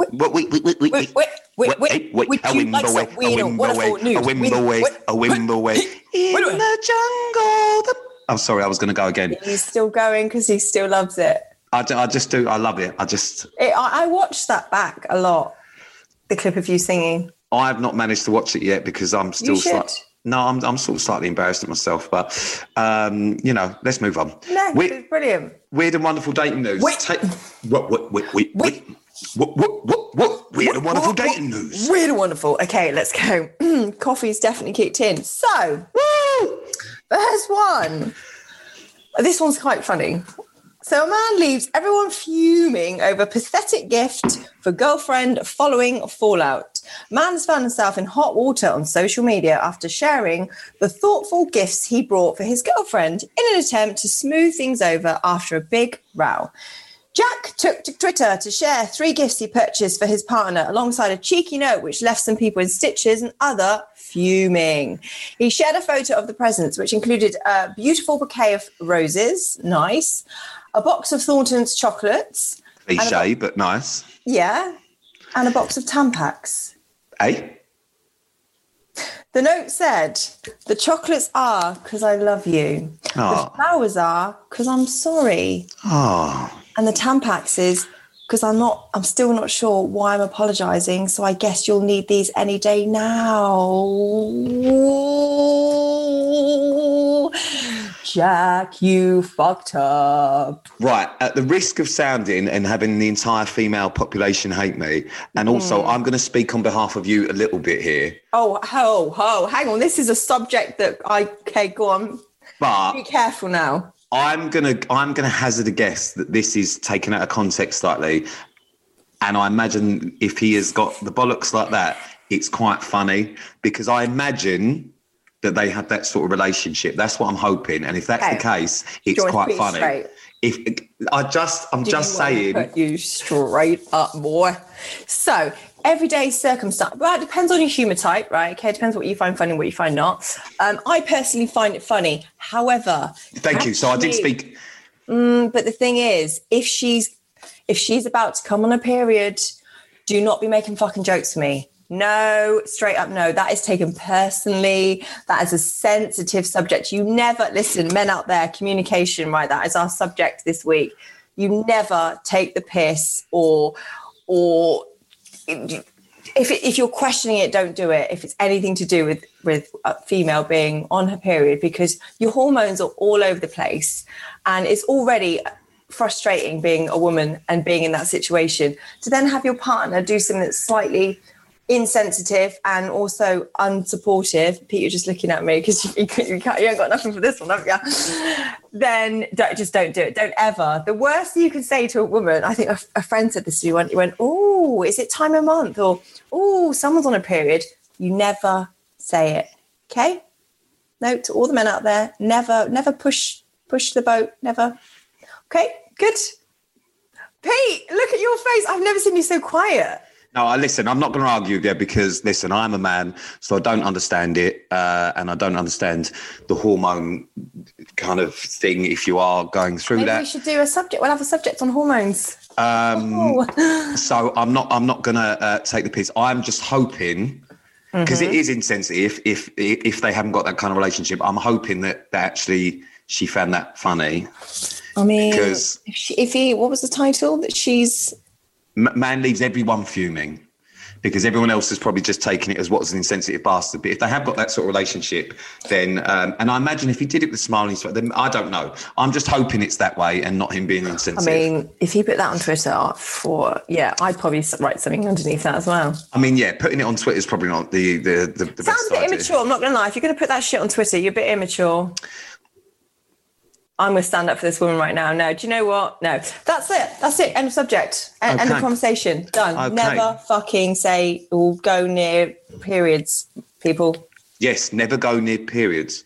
the jungle. I'm sorry, I was going to go again. He's still going because he still loves it. I just do. I love it. I watched that back a lot. The clip of you singing. I've not managed to watch it yet because I'm still. I'm sort of slightly embarrassed at myself, but let's move on. No, it's brilliant. Weird and wonderful dating news. Weird and wonderful dating news. Weird and wonderful. Okay, let's go. Coffee's definitely kicked in. So, first one. This one's quite funny. So a man leaves everyone fuming over pathetic gift for girlfriend following fallout. Man's found himself in hot water on social media after sharing the thoughtful gifts he brought for his girlfriend in an attempt to smooth things over after a big row. Jack took to Twitter to share 3 gifts he purchased for his partner alongside a cheeky note which left some people in stitches and other fuming. He shared a photo of the presents, which included a beautiful bouquet of roses, nice, a box of Thornton's chocolates. Cliche, but nice. Yeah, and a box of Tampax. Hey? The note said, the chocolates are because I love you. The flowers are because I'm sorry. And the Tampax is because I'm still not sure why I'm apologising, so I guess you'll need these any day now. Jack, you fucked up. Right, at the risk of sounding and having the entire female population hate me, and also I'm going to speak on behalf of you a little bit here. Hang on. This is a subject that okay, go on. But be careful now. I'm gonna hazard a guess that this is taken out of context slightly, and I imagine if he has got the bollocks like that, it's quite funny because I imagine that they have that sort of relationship. That's what I'm hoping, and if that's the case, it's quite funny. Straight? I'm just saying. Put you straight up, boy. So everyday circumstance. Well, it depends on your humour type, right? Okay, it depends what you find funny and what you find not. I personally find it funny. However, thank you. So I did speak. But the thing is, if she's about to come on a period, do not be making fucking jokes to me. No, straight up no. That is taken personally. That is a sensitive subject. You never, listen, men out there, communication, right? That is our subject this week. You never take the piss or if you're questioning it, don't do it. If it's anything to do with a female being on her period, because your hormones are all over the place and it's already frustrating being a woman and being in that situation. To then have your partner do something that's slightly insensitive and also unsupportive. Pete, you're just looking at me because you ain't got nothing for this one, have you? Then don't do it. Don't ever. The worst you can say to a woman, I think a friend said this to me, you went, oh, is it time of month? Or, oh, someone's on a period. You never say it, okay? No, to all the men out there, never push the boat, never. Okay, good. Pete, look at your face. I've never seen you so quiet. No, listen, I'm not going to argue there because, listen, I'm a man, so I don't understand it, and I don't understand the hormone kind of thing if you are going through that. Maybe we should do a subject. We'll have a subject on hormones. So I'm not going to take the piss. I'm just hoping, because it is insensitive if they haven't got that kind of relationship, I'm hoping that actually she found that funny. I mean, because if he, what was the title? That she's... Man leaves everyone fuming because everyone else is probably just taking it as what's an insensitive bastard. But if they have got that sort of relationship, then, and I imagine if he did it with smiling, then I don't know. I'm just hoping it's that way and not him being insensitive. I mean, if he put that on Twitter I'd probably write something underneath that as well. I mean, yeah, putting it on Twitter is probably not the best Sounds a bit immature, I'm not going to lie. If you're going to put that shit on Twitter, you're a bit immature. I'm going to stand up for this woman right now. No, do you know what? No, that's it. End of subject. End of conversation. Done. Okay. Never fucking say or go near periods, people. Yes, never go near periods.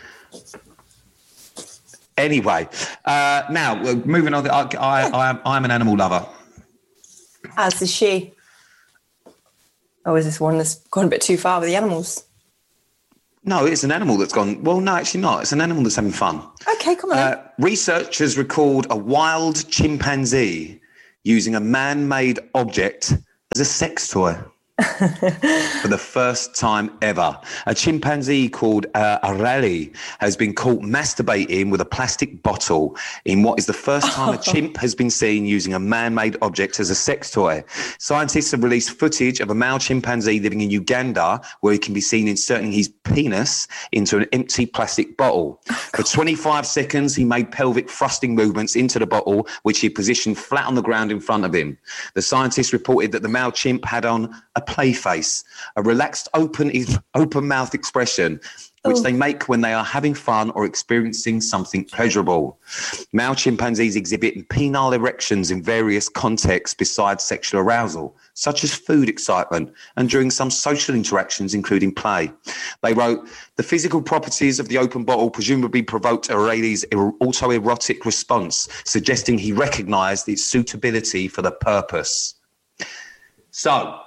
Anyway, now moving on. I'm an animal lover. As is she. Oh, is this one that's gone a bit too far with the animals? No, it's an animal that's gone... Well, no, actually not. It's an animal that's having fun. Okay, come on. Researchers recalled a wild chimpanzee using a man-made object as a sex toy. For the first time ever, a chimpanzee called Arali has been caught masturbating with a plastic bottle in what is the first time a chimp has been seen using a man-made object as a sex toy. Scientists have released footage of a male chimpanzee living in Uganda where he can be seen inserting his penis into an empty plastic bottle. For 25 seconds, he made pelvic thrusting movements into the bottle, which he positioned flat on the ground in front of him. The scientists reported that the male chimp had on a play face, a relaxed, open mouth expression, which they make when they are having fun or experiencing something pleasurable. Male chimpanzees exhibit penile erections in various contexts besides sexual arousal, such as food excitement and during some social interactions, including play. They wrote, the physical properties of the open bottle presumably provoked Arali's autoerotic response, suggesting he recognised its suitability for the purpose. So,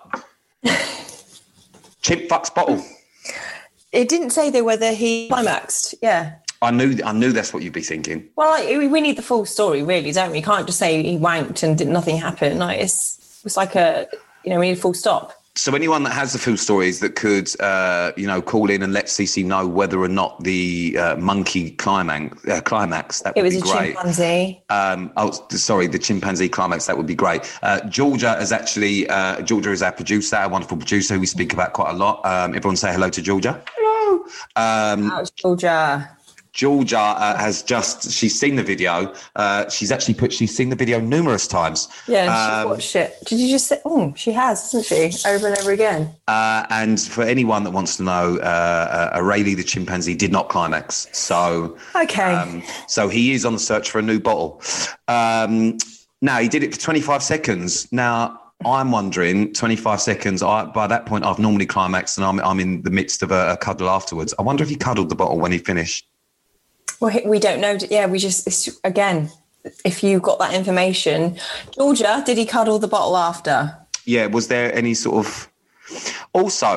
chimp fucks bottle. It didn't say though whether he climaxed. Yeah. I knew that's what you'd be thinking. Well, we need the full story, really, don't we? You can't just say he wanked and nothing happened. Like it's like we need a full stop. So anyone that has the full stories that could, call in and let CC know whether or not the monkey climax, that would be great. It was a chimpanzee. The chimpanzee climax, that would be great. Georgia is our producer, our wonderful producer who we speak about quite a lot. Everyone say hello to Georgia. Hello. How's Georgia? Georgia she's seen the video. She's seen the video numerous times. Yeah, she's watched it. Did you just say, she has, hasn't she? Over and over again. And for anyone that wants to know, Arali the chimpanzee did not climax. So, okay. So he is on the search for a new bottle. Now, he did it for 25 seconds. Now, I'm wondering, 25 seconds, by that point, I've normally climaxed and I'm in the midst of a cuddle afterwards. I wonder if he cuddled the bottle when he finished. Well, we don't know. Yeah, again, if you got that information. Georgia, did he cuddle the bottle after? Yeah, was there any sort of... Also,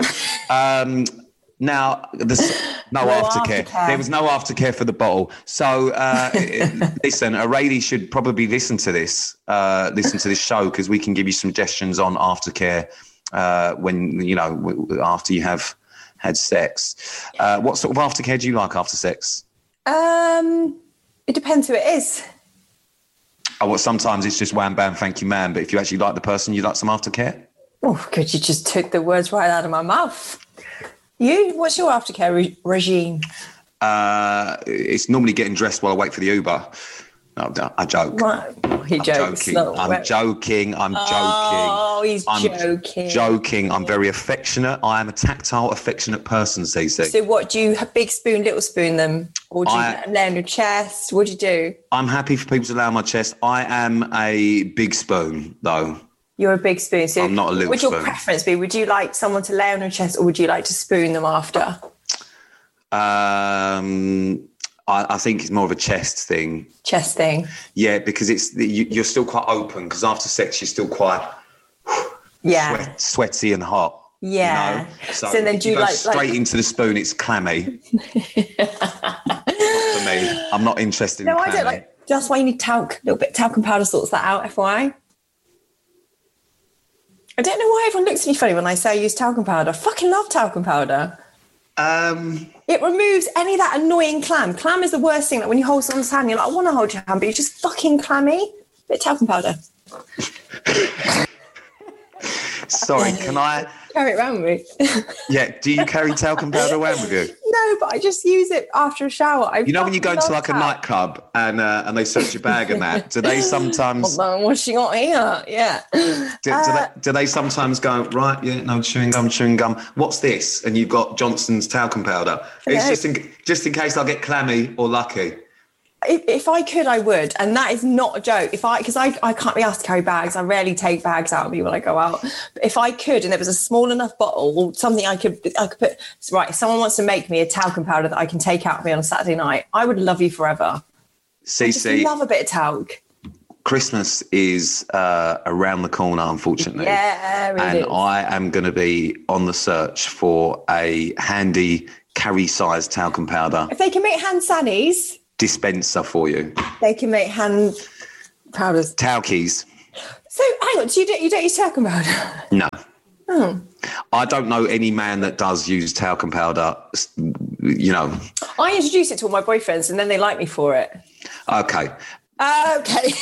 now, no aftercare. There was no aftercare for the bottle. So, listen, Arali should probably listen to this show, because we can give you suggestions on aftercare when, after you have had sex. What sort of aftercare do you like after sex? It depends who it is. Oh, well, sometimes it's just wham, bam, thank you, man. But if you actually like the person, you like some aftercare? Oh, good. You just took the words right out of my mouth. What's your aftercare regime? It's normally getting dressed while I wait for the Uber. No, I joke. He jokes. I'm joking. Oh, he's joking. I'm very affectionate. I am a tactile, affectionate person, CC. So what, do you big spoon, little spoon them? Or do you lay on your chest? What do you do? I'm happy for people to lay on my chest. I am a big spoon, though. You're a big spoon. So I'm not a little spoon. Would your preference be, would you like someone to lay on your chest, or would you like to spoon them after? I think it's more of a chest thing. Chest thing. Yeah, because you're still quite open, because after sex you're still quite sweaty and hot. Yeah. You know? So then do you go straight into the spoon, it's clammy. Not for me. I'm not interested in clammy. I don't like. That's why you need talc. A little bit of talcum powder sorts that out, FYI. I don't know why everyone looks at me funny when I say I use talcum powder. I fucking love talcum powder. It removes any of that annoying clam. Clam is the worst thing. Like when you hold someone's hand, you're like, I want to hold your hand, but you're just fucking clammy. Bit of talcum powder. Sorry, can I carry it around with me? Yeah, do you carry talcum powder around with you? No, but I just use it after a shower. When you go into like a nightclub and they search your bag and that, do they sometimes... What's she got here? Yeah. Do they sometimes go, right, yeah, no, chewing gum. What's this? And you've got Johnson's talcum powder. It's just in case I get clammy or lucky. If I could, I would. And that is not a joke. Because I can't be asked to carry bags. I rarely take bags out of me when I go out. But if I could, and there was a small enough bottle or something I could put, right, if someone wants to make me a talcum powder that I can take out of me on a Saturday night, I would love you forever. CC, I love a bit of talc. Christmas is around the corner, unfortunately. Yeah, really. And I am going to be on the search for a handy carry-sized talcum powder. If they can make hand sannies... dispenser for you. They can make hand powders. Talkies. So hang on, so you don't use talcum powder? No. Oh. I don't know any man that does use talcum powder, you know. I introduce it to all my boyfriends and then they like me for it. Okay. Okay.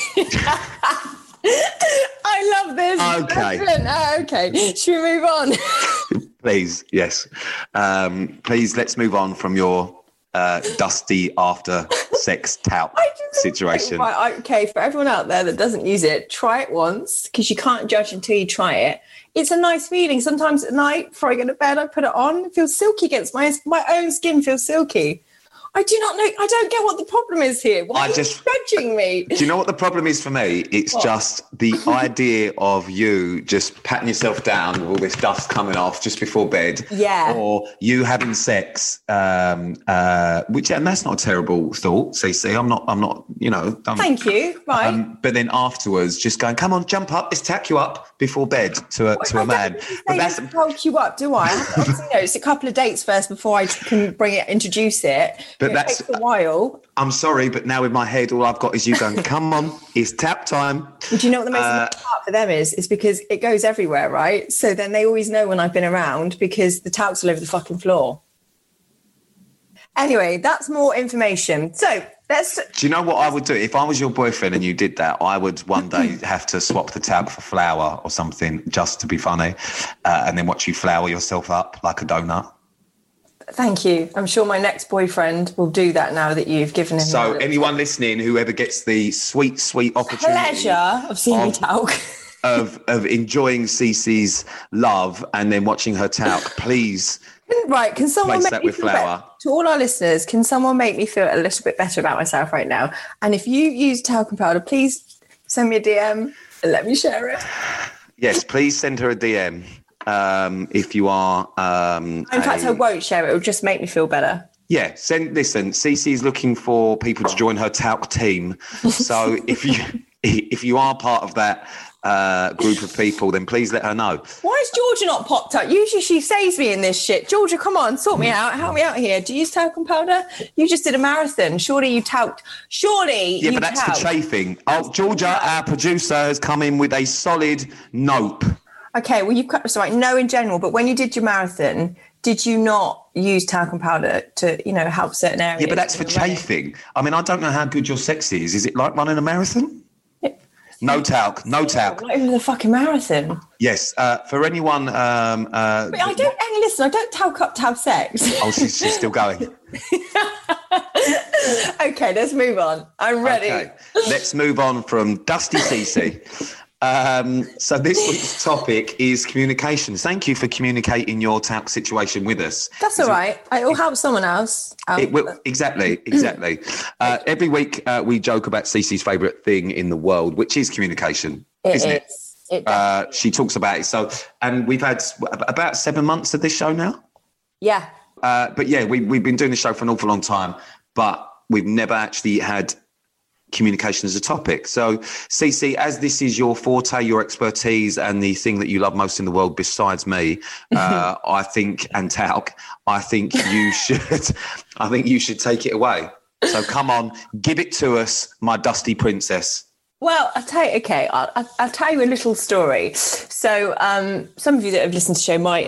I love this. Okay. Okay. Should we move on? Please, yes. Please, let's move on from your dusty after sex talc situation. Right, okay, for everyone out there that doesn't use it, try it once, because you can't judge until you try it. It's a nice feeling. Sometimes at night, before I go to bed, I put it on. It feels silky against my own skin. Feels silky. I do not know. I don't get what the problem is here. Why are you judging me? Do you know what the problem is for me? It's just the idea of you just patting yourself down with all this dust coming off just before bed. Yeah. Or you having sex, and that's not a terrible thought, Cece. I'm not, you know. Thank you. Right. But then afterwards, just going, come on, jump up. Let's tack you up before bed to a man. But that's tack you up, do I? It's a couple of dates first before I can introduce it. But it takes a while. I'm sorry, but now in my head, all I've got is you going, come on, it's tap time. Do you know what the most important part for them is? It's because it goes everywhere, right? So then they always know when I've been around because the talc's all over the fucking floor. Anyway, that's more information. So do you know what I would do? If I was your boyfriend and you did that, I would one day have to swap the talc for flour or something just to be funny, and then watch you flour yourself up like a donut. Thank you. I'm sure my next boyfriend will do that now that you've given him. So anyone listening, whoever gets the sweet opportunity, pleasure of seeing me talc, of enjoying Cece's love and then watching her talc, please. Right? Can someone place make that me with feel flour? Better? To all our listeners, can someone make me feel a little bit better about myself right now? And if you use talcum powder, please send me a DM and let me share it. Yes, please send her a DM. If you are in fact I won't share it. It'll just make me feel better. Yeah, listen, Cece's looking for people to join her talc team. So if you are part of that group of people, then please let her know. Why has Georgia not popped up? Usually she saves me in this shit. Georgia, come on, sort me out, help me out here. Do you use talcum powder? You just did a marathon. Surely you talked. Yeah, but that's for chafing. Oh, Georgia, our producer, has come in with a solid nope. Okay, well, no in general, but when you did your marathon, did you not use talcum powder to, help certain areas? Yeah, but that's for chafing. I mean, I don't know how good your sex is. Is it like running a marathon? Yeah. No talc. Not even the fucking marathon. Yes, for anyone... but listen, I don't talc up to have sex. Oh, she's still going. Okay, let's move on. I'm ready. Okay, let's move on from Dusty Cece. So this week's topic is communication. Thank you for communicating your talc situation with us. That's all right. It will help someone else. Exactly. Every week we joke about Cece's favourite thing in the world, which is communication, isn't it? She talks about it. So, and we've had about 7 months of this show now. Yeah. But yeah, we've been doing the show for an awful long time, but we've never actually had communication as a topic. So Cece, as this is your forte, your expertise, and the thing that you love most in the world besides me, I think you should take it away. So come on, give it to us, my dusty princess. Well, I'll tell you a little story. So some of you that have listened to the show might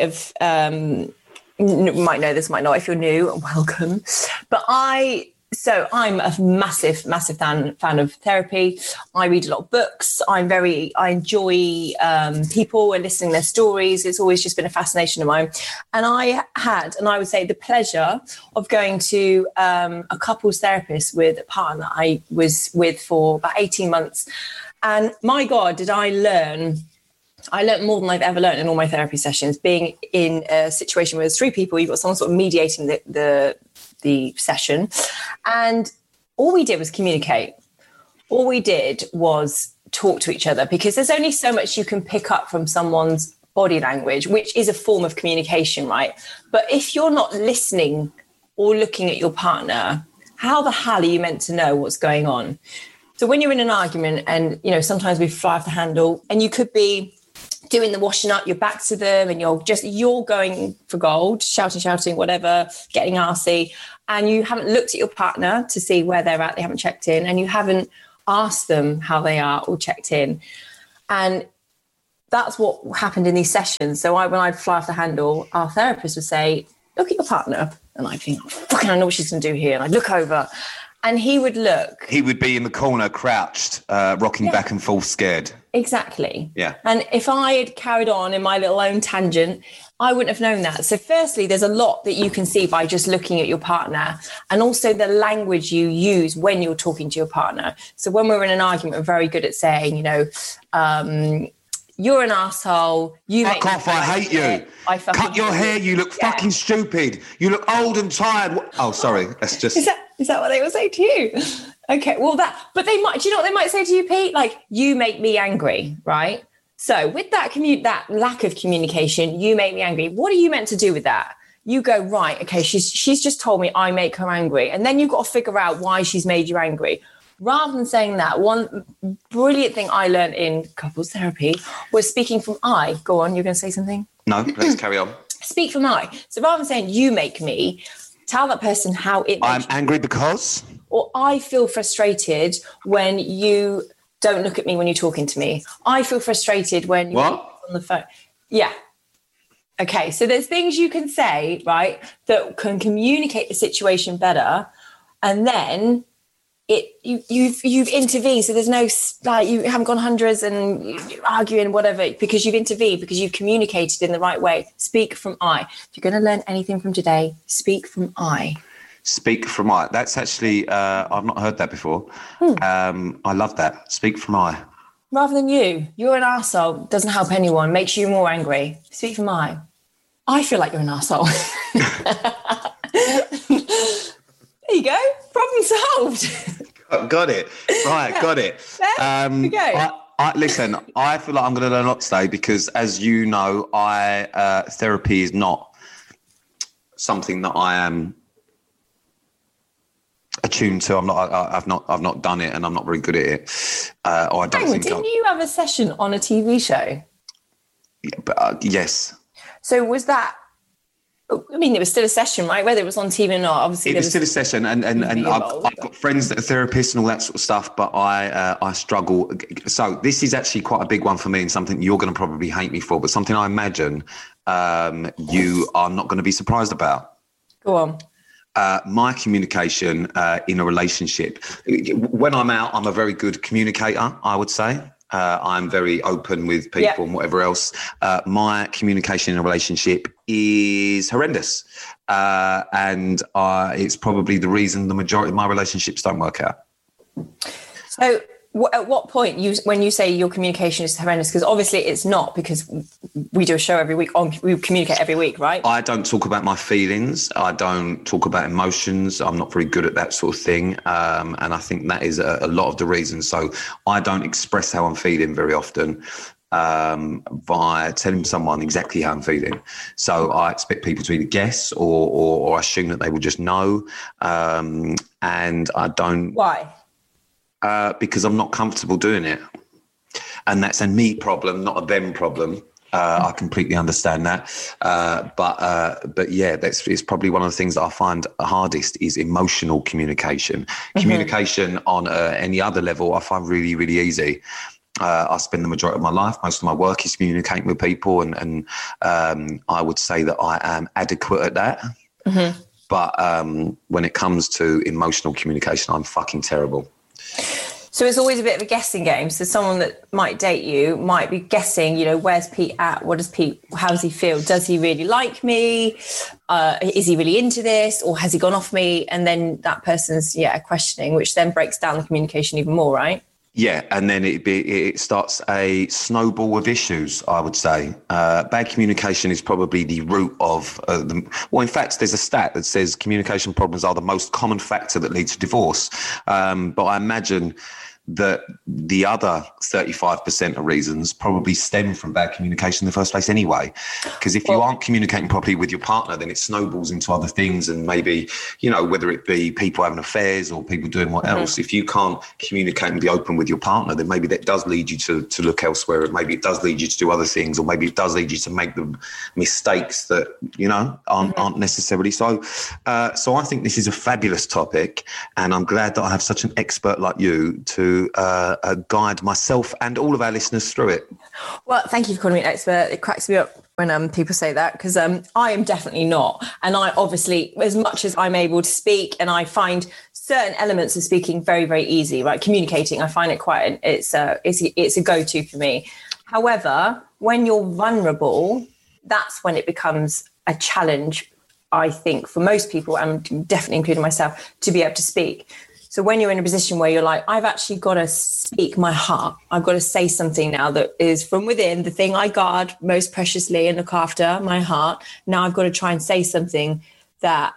know this, might not. If you're new, welcome. But I'm a massive fan of therapy. I read a lot of books. I enjoy people and listening to their stories. It's always just been a fascination of mine. And I would say the pleasure of going to a couples therapist with a partner that I was with for about 18 months. And my God, did I learn more than I've ever learned in all my therapy sessions, being in a situation where there's three people, you've got someone sort of mediating the session, and all we did was communicate. All we did was talk to each other, because there's only so much you can pick up from someone's body language, which is a form of communication, right? But if you're not listening or looking at your partner, how the hell are you meant to know what's going on? So when you're in an argument and, sometimes we fly off the handle, and you could be doing the washing up, your back to them, and you're going for gold, shouting, whatever, getting arsey, and you haven't looked at your partner to see where they're at, they haven't checked in, and you haven't asked them how they are or checked in. And that's what happened in these sessions. So when I'd fly off the handle, our therapist would say, look at your partner. And I'd think, fucking, I know what she's going to do here. And I'd look over and he would look. He would be in the corner, crouched, rocking back and forth, scared. Exactly. Yeah. And if I had carried on in my little own tangent, I wouldn't have known that. So firstly, there's a lot that you can see by just looking at your partner, and also the language you use when you're talking to your partner. So when we're in an argument, we're very good at saying, you know, you're an arsehole. You fuck off, I hate you. Cut your hair, you look fucking stupid. You look old and tired. Oh, sorry. That's just... Is that what they will say to you? Okay, well but they might, do you know what they might say to you, Pete? Like, you make me angry, right? So with that that lack of communication, you make me angry. What are you meant to do with that? You go, right, okay, she's just told me I make her angry. And then you've got to figure out why she's made you angry. Rather than saying that, one brilliant thing I learned in couples therapy was speaking from I. Go on, you're going to say something? No, let's carry on. Speak from I. So rather than saying you make me, tell that person how it makes I'm angry because... Or I feel frustrated when you don't look at me when you're talking to me. I feel frustrated when you're on the phone. Yeah. Okay, so there's things you can say, right, that can communicate the situation better, and then you've intervened. So there's no, like, you haven't gone hundreds and arguing whatever, because you've intervened, because you've communicated in the right way. Speak from I. If you're going to learn anything from today, speak from I. Speak from I. That's actually, I've not heard that before. I love that. Speak from I. Rather than you. You're an arsehole. Doesn't help anyone. Makes you more angry. Speak from I. I feel like you're an arsehole. There you go. Problem solved. Got it. Right, got it. There you go. Listen, I feel like I'm going to learn a lot today because, as you know, therapy is not something that I am attuned to. I've not done it, and I'm not very good at it. Or I don't think. Didn't you have a session on a TV show? Yeah, but yes. So was that? I mean, it was still a session, right? Whether it was on TV or not, obviously. It was still a session, and I've got friends that are therapists and all that sort of stuff, but I struggle. So this is actually quite a big one for me, and something you're going to probably hate me for, but something I imagine you are not going to be surprised about. Go on. My communication in a relationship. When I'm out, I'm a very good communicator, I would say. I'm very open with people and whatever else. My communication in a relationship is horrendous. And it's probably the reason the majority of my relationships don't work out. So at what point, when you say your communication is horrendous, because obviously it's not, because we do a show every week, we communicate every week, right? I don't talk about my feelings. I don't talk about emotions. I'm not very good at that sort of thing. And I think that is a lot of the reason. So I don't express how I'm feeling very often by telling someone exactly how I'm feeling. So I expect people to either guess or assume that they will just know. And I don't... Why? Because I'm not comfortable doing it. And that's a me problem, not a them problem. I completely understand that. But yeah, it's probably one of the things that I find hardest is emotional communication. Mm-hmm. Communication on any other level, I find really, really easy. I spend the majority of my life, most of my work is communicating with people. And I would say that I am adequate at that. Mm-hmm. But when it comes to emotional communication, I'm fucking terrible. So it's always a bit of a guessing game. So someone that might date you might be guessing, where's Pete at? How does he feel? Does he really like me? Is he really into this? Or has he gone off me? And then that person's, questioning, which then breaks down the communication even more, right? Yeah, and then it starts a snowball of issues, I would say. Bad communication is probably the root of in fact, there's a stat that says communication problems are the most common factor that leads to divorce. But I imagine that the other 35% of reasons probably stem from bad communication in the first place anyway. Because if you aren't communicating properly with your partner, then it snowballs into other things, and maybe, whether it be people having affairs or people doing what else. If you can't communicate and be open with your partner, then maybe that does lead you to look elsewhere. Maybe it does lead you to do other things, or maybe it does lead you to make the mistakes that, aren't necessarily so. So I think this is a fabulous topic, and I'm glad that I have such an expert like you to to guide myself and all of our listeners through it. Well, thank you for calling me an expert. It cracks me up when people say that, because I am definitely not. And I obviously, as much as I'm able to speak, and I find certain elements of speaking very, very easy, right? Communicating, I find it quite, it's a go-to for me. However, when you're vulnerable, that's when it becomes a challenge, I think, for most people, and definitely including myself, to be able to speak. So when you're in a position where you're like, I've actually got to speak my heart, I've got to say something now that is from within, the thing I guard most preciously and look after, my heart. Now I've got to try and say something that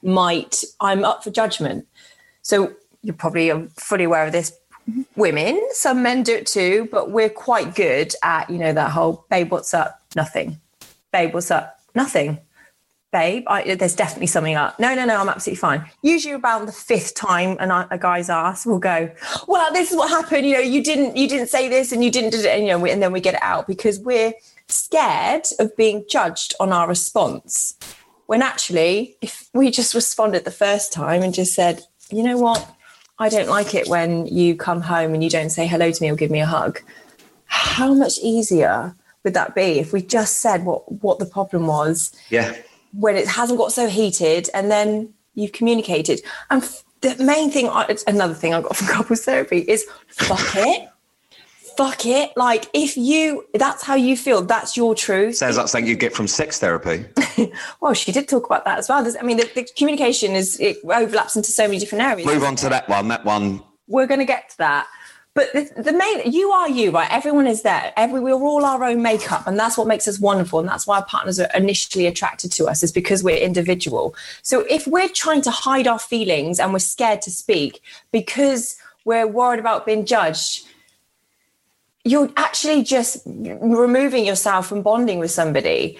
I'm up for judgment. So you're probably fully aware of this. Women, some men do it too, but we're quite good at, that whole, babe, what's up? Nothing. Babe, what's up? Nothing. Babe, there's definitely something up. No, I'm absolutely fine. Usually about the fifth time a guy's ass will go, well, this is what happened. You didn't say this and you didn't do it. And then we get it out because we're scared of being judged on our response. When actually, if we just responded the first time and just said, you know what? I don't like it when you come home and you don't say hello to me or give me a hug. How much easier would that be if we just said what the problem was? Yeah. When it hasn't got so heated, and then you've communicated. And the main thing, another thing I got from couples therapy is fuck it. Fuck it. Like, that's how you feel, that's your truth. Sounds like something you get from sex therapy. Well, she did talk about that as well. The communication it overlaps into so many different areas. Move on to that one. We're going to get to that. But the main, you are you, right? Everyone is there. We're all our own makeup, and that's what makes us wonderful. And that's why our partners are initially attracted to us, is because we're individual. So if we're trying to hide our feelings and we're scared to speak because we're worried about being judged, you're actually just removing yourself from bonding with somebody.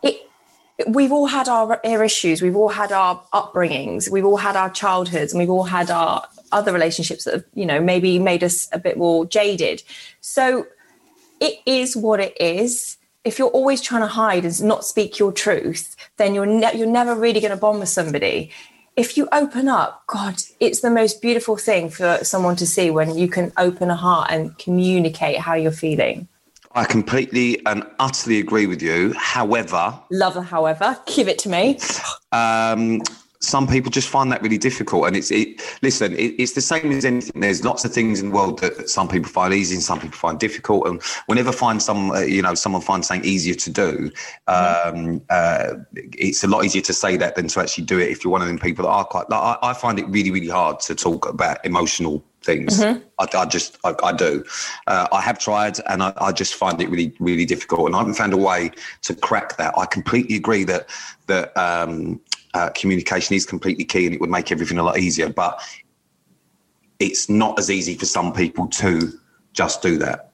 We've all had our issues. We've all had our upbringings. We've all had our childhoods, and we've all had our other relationships that have, maybe made us a bit more jaded. So it is what it is. If you're always trying to hide and not speak your truth, then you're never really going to bond with somebody. If you open up, God, it's the most beautiful thing for someone to see, when you can open a heart and communicate how you're feeling. I completely and utterly agree with you. However, give it to me. Some people just find that really difficult, and it's the same as anything. There's lots of things in the world that some people find easy and some people find difficult. And whenever someone finds something easier to do, it's a lot easier to say that than to actually do it. If you're one of them people that are quite, I find it really, really hard to talk about emotional things. I do. I have tried, and I just find it really, really difficult, and I haven't found a way to crack that. I completely agree that communication is completely key, and it would make everything a lot easier, but it's not as easy for some people to just do that.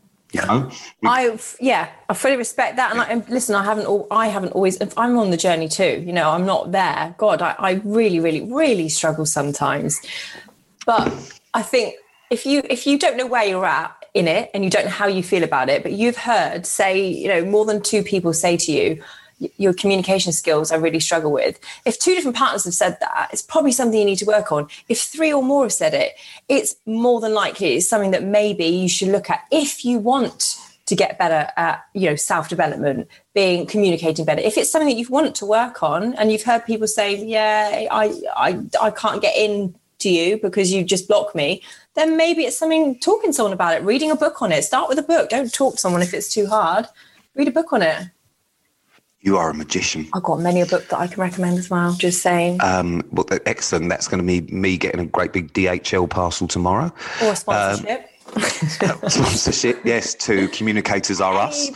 I fully respect that. And listen, I haven't always, I'm on the journey too. I'm not there. God, I really, really, really struggle sometimes. But I think if you don't know where you're at in it, and you don't know how you feel about it, but you've heard, say, more than two people say to you, your communication skills I really struggle with. If two different partners have said that, it's probably something you need to work on. If three or more have said it, it's more than likely it's something that maybe you should look at if you want to get better at, self-development, communicating better. If it's something that you want to work on, and you've heard people say, yeah, I can't get in to you because you just block me, then maybe it's something, talking to someone about it, reading a book on it. Start with a book. Don't talk to someone if it's too hard. Read a book on it. You are a magician. I've got many a book that I can recommend as well, just saying. Well, excellent. That's going to be me getting a great big DHL parcel tomorrow. Or a sponsorship. Sponsorship, yes, to Communicators Are Us.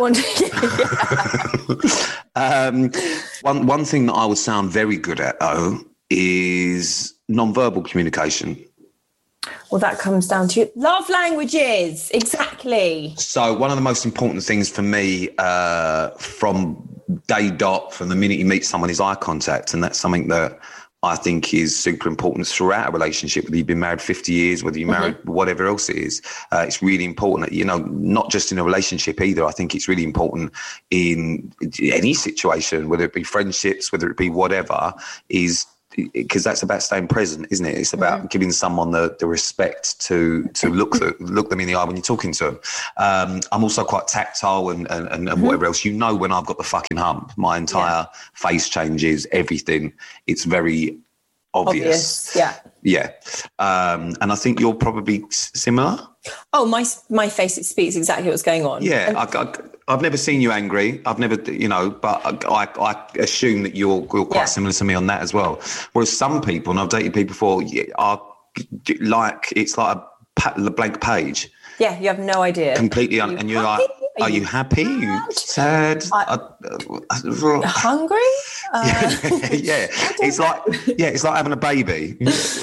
One thing that I would sound very good at, though, is non-verbal communication. Well, that comes down to love languages. Exactly. So one of the most important things for me from day dot, from the minute you meet someone, is eye contact. And that's something that I think is super important throughout a relationship, whether you've been married 50 years, whether you're married, whatever else it is. It's really important that, not just in a relationship either. I think it's really important in any situation, whether it be friendships, whether it be whatever, is because that's about staying present, isn't it? It's about giving someone the respect to look them in the eye when you're talking to them. I'm also quite tactile and whatever else. You know, when I've got the fucking hump, my entire face changes, everything. It's very obvious. Yeah. And I think you're probably similar. Oh, my face, it speaks exactly what's going on. Yeah, I've never seen you angry. I've never, but I assume that you're quite similar to me on that as well. Whereas some people, and I've dated people before, are like, it's like a blank page. Yeah, you have no idea. Completely, and you're like, are you happy? Are you sad? Hungry? Yeah, it's like having a baby.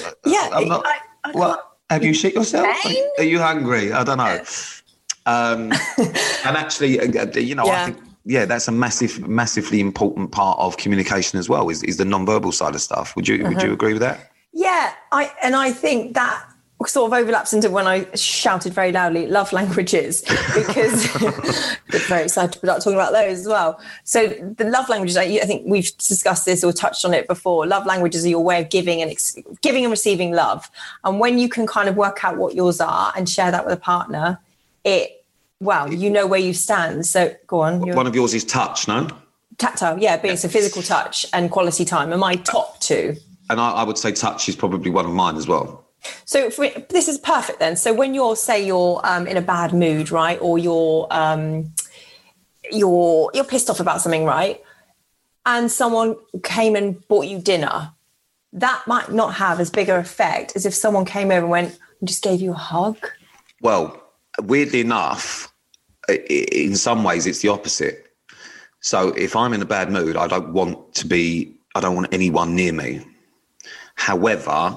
Have you shit yourself? Are you hungry? I don't know. And actually, I think, that's a massively important part of communication as well, is the non-verbal side of stuff. Would you agree with that? Yeah, I think that sort of overlaps into when I shouted very loudly love languages, because I'm very excited about talking about those as well. So the love languages, I think we've discussed this or touched on it before. Love languages are your way of giving and receiving love. And when you can kind of work out what yours are and share that with a partner, you know where you stand. So go on. One of yours is touch, no? Tactile, being so physical touch and quality time are my top two. And I would say touch is probably one of mine as well. So this is perfect then. So when you're in a bad mood, right, or you're pissed off about something, right, and someone came and bought you dinner, that might not have as big an effect as if someone came over and went and just gave you a hug. Well, weirdly enough, in some ways it's the opposite. So if I'm in a bad mood, I don't want anyone near me. However,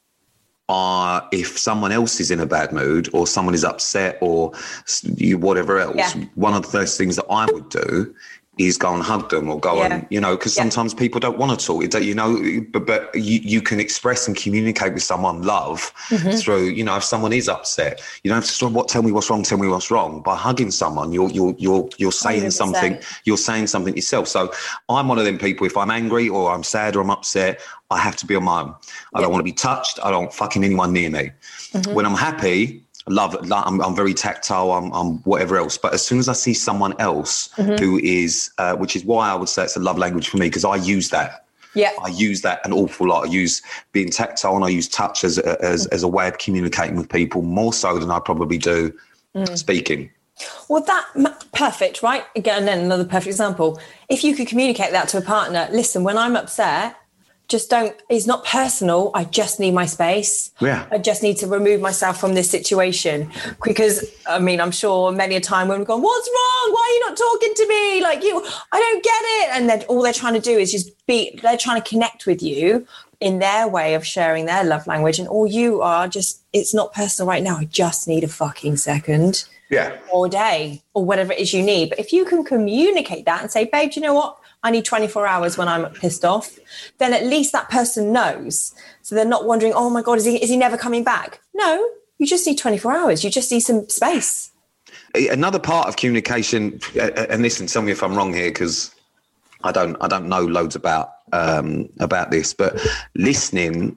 if someone else is in a bad mood or someone is upset or whatever else, one of the first things that I would do is go and hug them or go and, because sometimes people don't want to talk, but you can express and communicate with someone love through, if someone is upset, you don't have to tell me what's wrong. By hugging someone, you're saying 100%. Something, you're saying something yourself. So I'm one of them people, if I'm angry or I'm sad or I'm upset, I have to be on my own. I don't want to be touched. I don't fucking anyone near me. When I'm happy, I'm very tactile, I'm whatever else. But as soon as I see someone else who is, which is why I would say it's a love language for me, because I use that. Yeah, I use that an awful lot. I use being tactile and I use touch as a way of communicating with people more so than I probably do speaking. Well, perfect, right? Again, then another perfect example. If you could communicate that to a partner, listen, when I'm upset, it's not personal. I just need my space. Yeah. I just need to remove myself from this situation. Because, I'm sure many a time when we've gone, what's wrong? Why are you not talking to me? I don't get it. And then all they're trying to do is they're trying to connect with you in their way of sharing their love language. And all you are it's not personal right now. I just need a fucking second. Yeah. Or a day or whatever it is you need. But if you can communicate that and say, babe, do you know what? I need 24 hours when I'm pissed off, then at least that person knows. So they're not wondering, oh my God, is he never coming back? No, you just need 24 hours. You just need some space. Another part of communication, and listen, tell me if I'm wrong here, because I don't know loads about this, but listening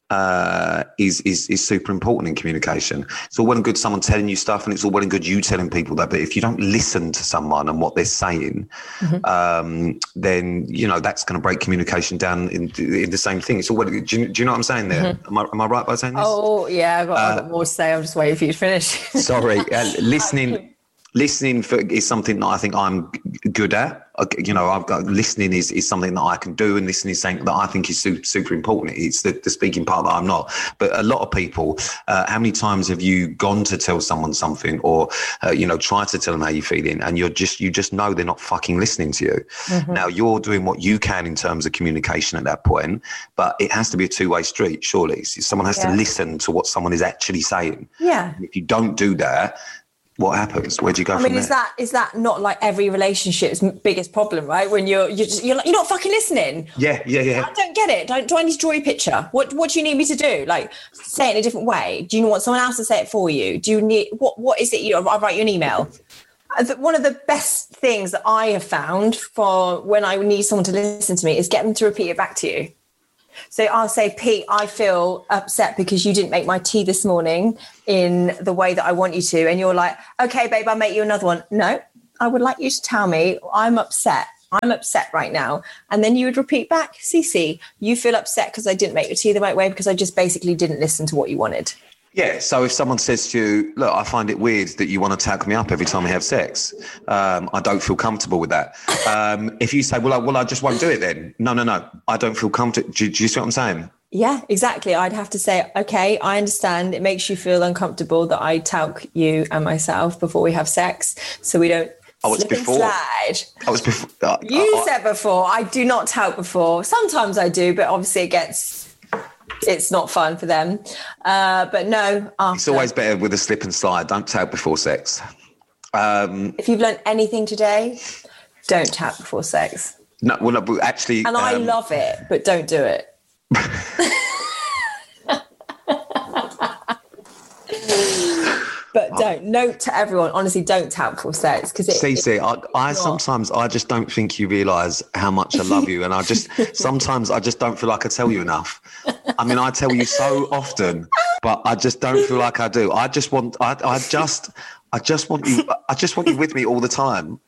is super important in communication. It's all well and good someone telling you stuff, and it's all well and good you telling people that, but if you don't listen to someone and what they're saying, then that's going to break communication down in the same thing. It's all well, do you know what I'm saying there? Am I right by saying this? Oh yeah, I've got more to say. I'm just waiting for you to finish. Sorry, listening is something that I think I'm good at. I've got listening is something that I can do, and listening is something that I think is super important. It's the speaking part that I'm not. But a lot of people, how many times have you gone to tell someone something, or try to tell them how you're feeling, and you just know they're not fucking listening to you. Now you're doing what you can in terms of communication at that point, but it has to be a two-way street. Surely, someone has to listen to what someone is actually saying. Yeah. And if you don't do that, what happens? Where do you go from there? Is that not like every relationship's biggest problem, right? When you're not fucking listening. Yeah. I don't get it. Do I need to draw you a picture? What do you need me to do? Like, say it in a different way. Do you want someone else to say it for you? Do you need what is it? I write you an email. One of the best things that I have found for when I need someone to listen to me is get them to repeat it back to you. So I'll say, Pete, I feel upset because you didn't make my tea this morning in the way that I want you to. And you're like, okay, babe, I'll make you another one. No, I would like you to tell me I'm upset. I'm upset right now. And then you would repeat back, Cece, you feel upset because I didn't make your tea the right way because I just basically didn't listen to what you wanted. Yeah, so if someone says to you, look, I find it weird that you want to tag me up every time we have sex. I don't feel comfortable with that. If you say, well, I just won't do it then. No, I don't feel comfortable. Do you see what I'm saying? Yeah, exactly. I'd have to say, okay, I understand. It makes you feel uncomfortable that I talc you and myself before we have sex so we don't slip and slide. I was before. You said before, I do not talc before. Sometimes I do, but obviously it's not fun for them. But no, after. It's always better with a slip and slide. Don't talc before sex. If you've learned anything today, don't talc before sex. No, well, no, actually. And I love it, but don't do it. But don't. Note to everyone, honestly, don't talc before sex. Because Cece, I sometimes I just don't think you realise how much I love you, and sometimes I just don't feel like I tell you enough. I mean, I tell you so often, but I just don't feel like I do. I just want you with me all the time.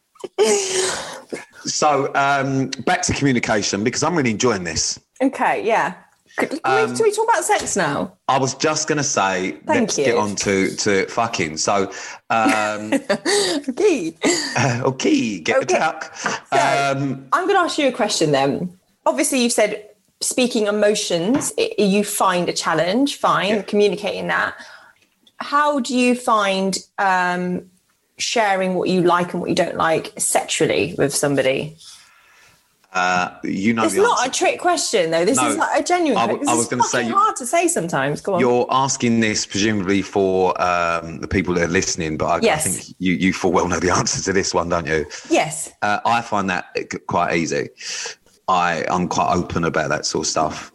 So back to communication, because I'm really enjoying this. Okay, yeah. Can we talk about sex now? I was just going to say, let's get on to fucking. So, okay, get the talc. So, I'm going to ask you a question then. Obviously, you've said speaking emotions, you find a challenge, fine, communicating that. How do you find sharing what you like and what you don't like sexually with somebody? It's not a trick question though. This is like a genuine question. I was going to say, hard to say sometimes. Go on. You're asking this presumably for the people that are listening, but I think you full well know the answer to this one, don't you? Yes. I find that quite easy. I'm quite open about that sort of stuff.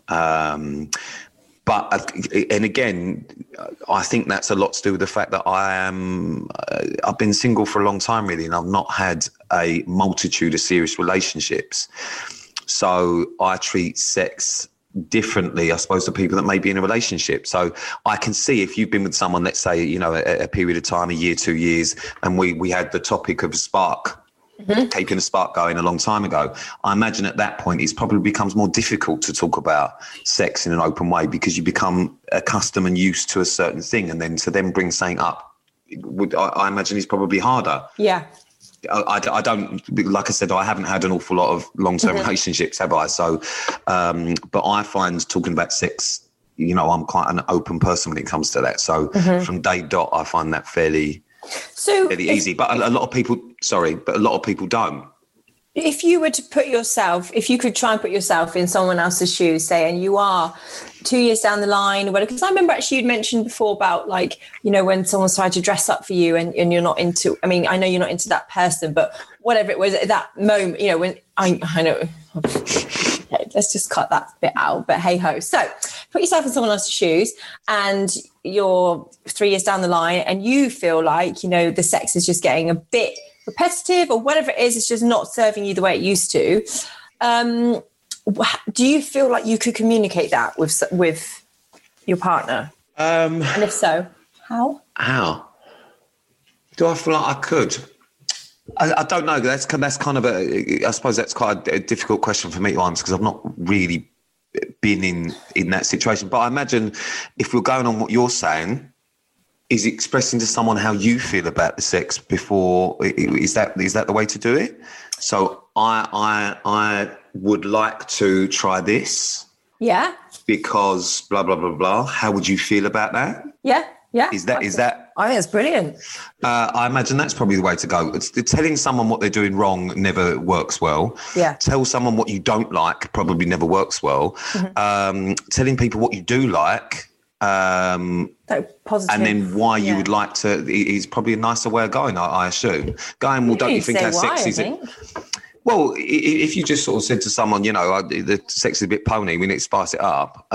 But again, I think that's a lot to do with the fact that I've been single for a long time, really, and I've not had a multitude of serious relationships. So I treat sex differently, I suppose, to people that may be in a relationship. So I can see if you've been with someone, let's say, a period of time, a year, 2 years, and we had the topic of spark. Mm-hmm. Keeping a spark going a long time ago. I imagine at that point it probably becomes more difficult to talk about sex in an open way because you become accustomed and used to a certain thing, and then to then bring something up, I imagine is probably harder. Yeah. I don't, like I said, I haven't had an awful lot of long-term relationships, have I? So, but I find talking about sex, I'm quite an open person when it comes to that. So from day dot, I find that fairly easy. But a lot of people don't. If you were to if you could try and put yourself in someone else's shoes, say, and you are 2 years down the line, because I remember actually you'd mentioned before about when someone's trying to dress up for you and you're not into, I mean, I know you're not into that person, but whatever it was at that moment, when I know, let's just cut that bit out, but hey ho. So put yourself in someone else's shoes and you're 3 years down the line and you feel like, the sex is just getting a bit repetitive or whatever it is, it's just not serving you the way it used to. Do you feel like you could communicate that with your partner? And if so, how? How? Do I feel like I could? I don't know. That's kind of I suppose that's quite a difficult question for me to answer because I've not really been in that situation. But I imagine if we're going on what you're saying, is expressing to someone how you feel about the sex before, is that the way to do it? So I would like to try this. Yeah. Because blah, blah, blah, blah. How would you feel about that? Yeah. Yeah. Is that? I think it's brilliant. I imagine that's probably the way to go. Telling someone what they're doing wrong never works well. Yeah. Tell someone what you don't like probably never works well. Mm-hmm. Telling people what you do like, positive. And then why you would like to is probably a nicer way of going, I assume. Going, well, don't you think that sex is it? Well, if you just sort of said to someone, the sex is a bit pony, we need to spice it up.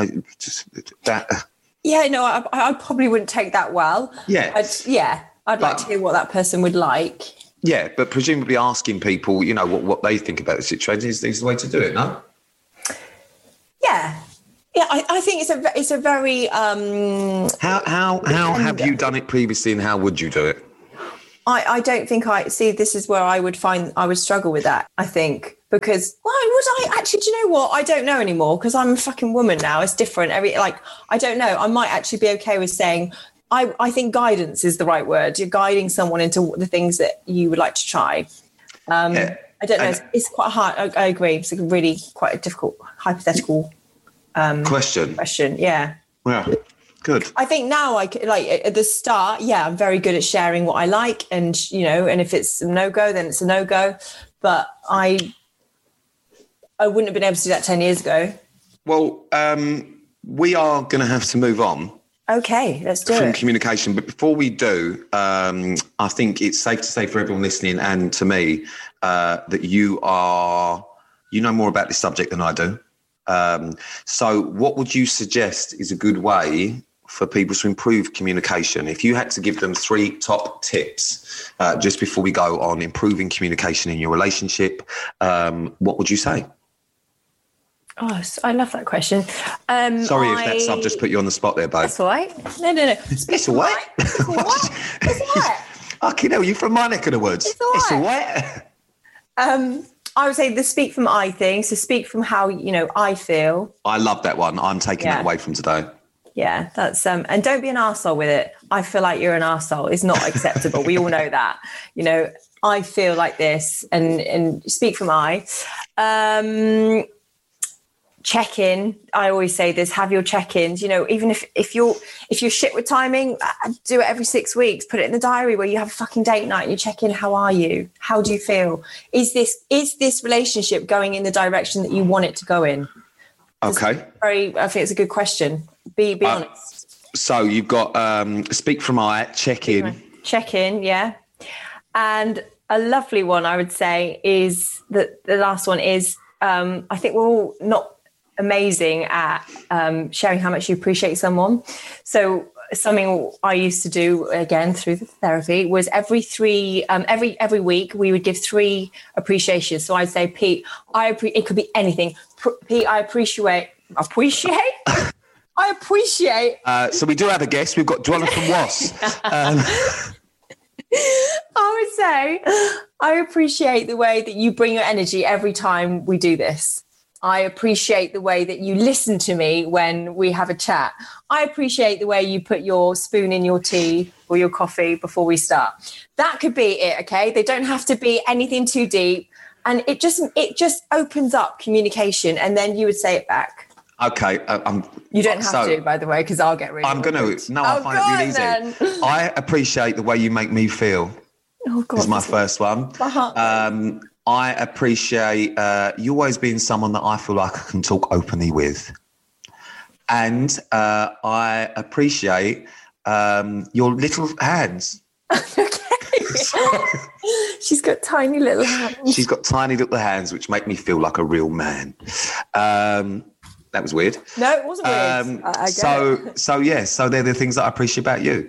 Yeah, no, I probably wouldn't take that well. Yeah. I'd like to hear what that person would like. Yeah, but presumably asking people, what they think about the situation is the way to do it, no? Yeah. Yeah, I think it's a very How have you done it previously, and how would you do it? I don't think this is where I would struggle with that, I think, because why would I actually, do you know what? I don't know anymore, because I'm a fucking woman now. It's different. I don't know. I might actually be okay with saying, I think guidance is the right word. You're guiding someone into the things that you would like to try. I don't know. It's quite hard. I agree. It's really quite a difficult hypothetical question. Yeah. Good. I think now at the start, I'm very good at sharing what I like, and and if it's a no-go, then it's a no-go. But I wouldn't have been able to do that 10 years ago. Well, we are going to have to move on. Okay, let's do it. From communication. But before we do, I think it's safe to say for everyone listening and to me that you know more about this subject than I do. So what would you suggest is a good way for people to improve communication? If you had to give them 3 top tips just before we go on improving communication in your relationship, what would you say? Oh, I love that question. Sorry if I've just put you on the spot there, babe. That's all right. No. It's all right. It's all right. It's all right. Fucking hell, you from my neck of the woods. It's all right. I would say the speak from I thing. So speak from how, I feel. I love that one. I'm taking that away from today. Yeah, that's and don't be an arsehole with it. I feel like you're an arsehole is not acceptable. We all know that. I feel like this, and speak from I. Check in. I always say this, have your check-ins, even if you're shit with timing, do it every 6 weeks, put it in the diary where you have a fucking date night and you check in. How are you? How do you feel? Is this relationship going in the direction that you want it to go in? Okay. I think it's a good question. Be honest. So you've got speak from I, check in. Check in, yeah. And a lovely one I would say is that the last one is I think we're all not amazing at sharing how much you appreciate someone. So something I used to do, again through the therapy, was every week we would give 3 appreciations. So I'd say, Pete, it could be anything. Pete, I appreciate. So we do have a guest. We've got Dwella from Was. I would say, I appreciate the way that you bring your energy every time we do this. I appreciate the way that you listen to me when we have a chat. I appreciate the way you put your spoon in your tea or your coffee before we start. That could be it, okay? They don't have to be anything too deep. And it just opens up communication, and then you would say it back. Okay. You don't have to, by the way, because I'll get really I'm going to. No, I find it really easy. I appreciate the way you make me feel. Oh, God. Is my first one. I appreciate you always being someone that I feel like I can talk openly with. And I appreciate your little hands. Okay. She's got tiny little hands. She's got tiny little hands, which make me feel like a real man. That was weird. No, it wasn't weird. I get it. So they're the things that I appreciate about you.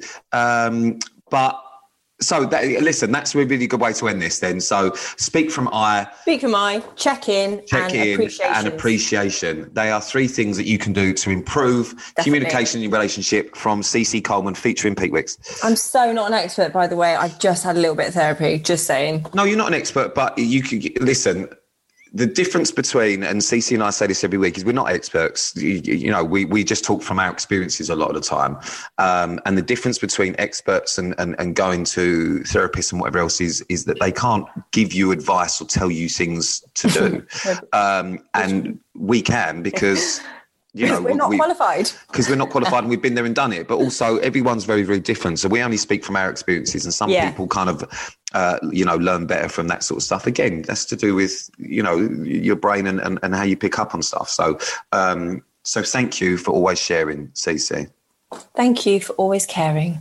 Listen, that's a really good way to end this then. So speak from I, check in, and appreciation. They are 3 things that you can do to improve communication in your relationship from CC Coleman, featuring Pete Wicks. I'm so not an expert, by the way. I've just had a little bit of therapy, just saying. No, you're not an expert, but you can listen. The difference between, and CC and I say this every week, is we're not experts. We just talk from our experiences a lot of the time. And the difference between experts and going to therapists and whatever else is that they can't give you advice or tell you things to do. And we can because... we're not qualified. Because we're not qualified and we've been there and done it. But also everyone's very, very different. So we only speak from our experiences, and some people kind of, learn better from that sort of stuff. Again, that's to do with, your brain and how you pick up on stuff. So thank you for always sharing, CC. Thank you for always caring.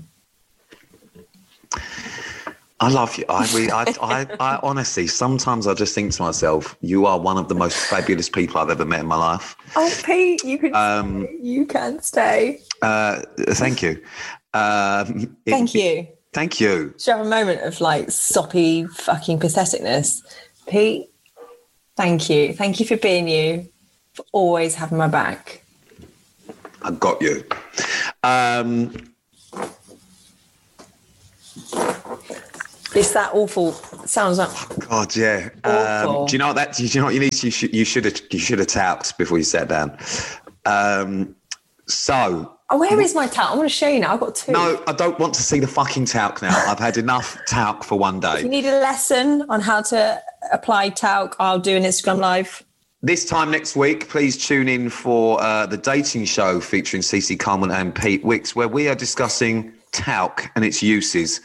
I love you. I honestly, sometimes I just think to myself, you are one of the most fabulous people I've ever met in my life. Oh, Pete, you can stay. Thank you. Thank you. Thank you. Should have a moment of soppy fucking patheticness. Pete, thank you. Thank you for being you, for always having my back. I got you. It's that awful. Sounds like God, yeah. awful. Do you know what that? Do you know what you need? You should have talked before you sat down. So. Oh, where is my talc? I want to show you now. I've got 2. No, I don't want to see the fucking talc now. I've had enough talc for one day. If you need a lesson on how to apply talc, I'll do an Instagram live. This time next week, please tune in for the dating show featuring Cece Coleman and Pete Wicks, where we are discussing talc and its uses.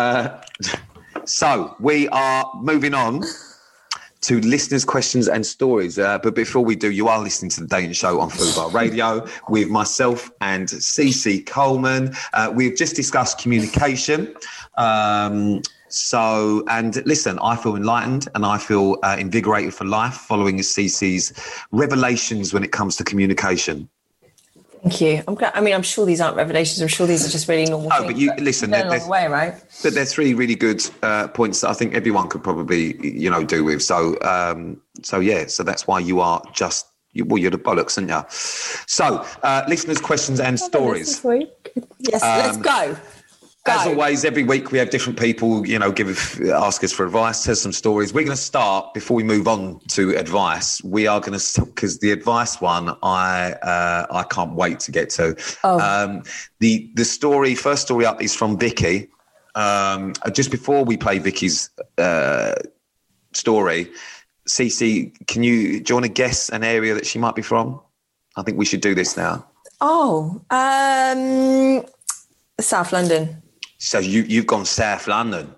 So we are moving on to listeners' questions and stories. But before we do, you are listening to the dating show on Fubar Radio with myself and Cece Coleman. We've just discussed communication. So, and listen, I feel enlightened and I feel invigorated for life following Cece's revelations when it comes to communication. Thank you. I'm glad. I mean, I'm sure these aren't revelations. I'm sure these are just really normal things. But you listen. Along the way, right? But they're 3 really good points that I think everyone could probably, do with. So, yeah. So that's why you are just. You're the bollocks, aren't you? So, listeners' questions and stories. Yes, let's go. As always, every week we have different people, ask us for advice, tell us some stories. We're going to start, before we move on to advice, we are going to, because the advice one, I can't wait to get to. Oh. The first story up is from Vicky. Just before we play Vicky's story, Cece, do you want to guess an area that she might be from? I think we should do this now. Oh, South London. So you've gone South London.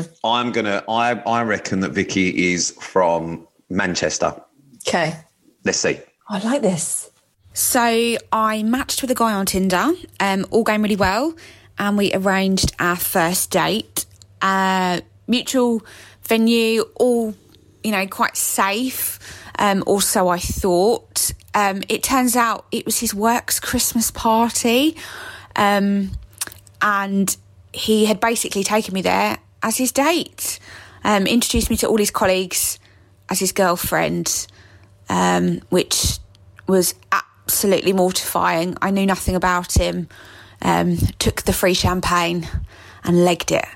I reckon that Vicky is from Manchester. Okay. Let's see. I like this. So I matched with a guy on Tinder, all going really well, and we arranged our first date. Mutual venue, all, quite safe, or so I thought. It turns out it was his work's Christmas party, and he had basically taken me there as his date, introduced me to all his colleagues as his girlfriend, which was absolutely mortifying. I knew nothing about him, took the free champagne and legged it.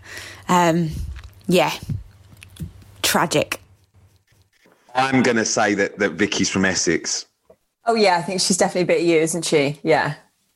Tragic. I'm going to say that Vicky's from Essex. Oh, yeah, I think she's definitely a bit of you, isn't she? Yeah.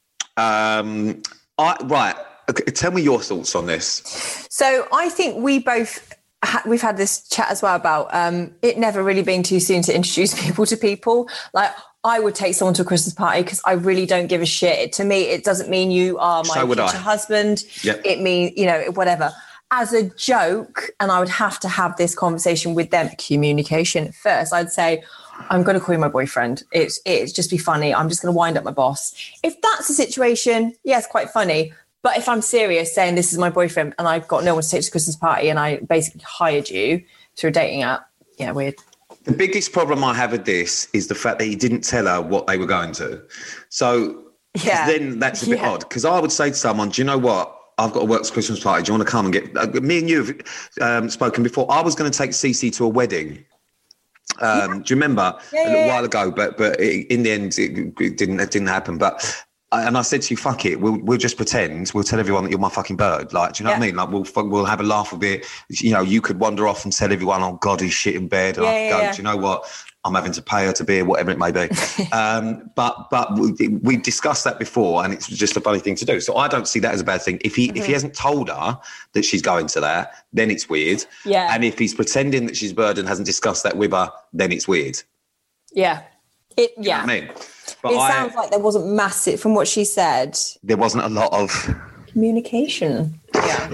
Right. Okay, tell me your thoughts on this. So I think we both, we've had this chat as well about it never really being too soon to introduce people to people. Like, I would take someone to a Christmas party because I really don't give a shit. To me, it doesn't mean you are my future husband. Yep. It means, whatever. As a joke, and I would have to have this conversation with them, communication first. I'd say, I'm going to call you my boyfriend. It's just be funny. I'm just going to wind up my boss. If that's the situation, yes, quite funny. But if I'm serious, saying this is my boyfriend and I've got no one to take to the Christmas party and I basically hired you through a dating app, yeah, weird. The biggest problem I have with this is the fact that he didn't tell her what they were going to. So then that's a bit odd, because I would say to someone, do you know what? I've got a works Christmas party. Do you want to come and get... me and you have spoken before. I was going to take Cece to a wedding. Do you remember? A little while ago, but in the end, it didn't happen. But... And I said to you, fuck it, we'll just pretend. We'll tell everyone that you're my fucking bird. Like, do you know what I mean? Like, we'll have a laugh a bit. You could wander off and tell everyone, oh, God, he's shit in bed. And I could go, do you know what? I'm having to pay her to beer, whatever it may be. But we discussed that before, and it's just a funny thing to do. So I don't see that as a bad thing. If he hasn't told her that she's going to that, then it's weird. Yeah. And if he's pretending that she's bird and hasn't discussed that with her, then it's weird. Yeah. You know what I mean? But it sounds like there wasn't massive, from what she said. There wasn't a lot of communication. Yeah.